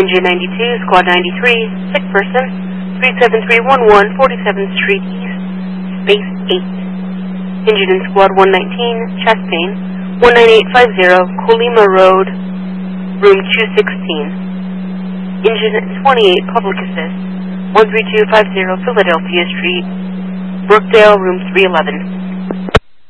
Engine 92, Squad 93, sick person, 37311, 47th Street East, Space 8. Engine in Squad 119, chest pain, 19850, Colima Road, room 216. Engine 28, public assist, 13250, Philadelphia Street, Brookdale, room 311.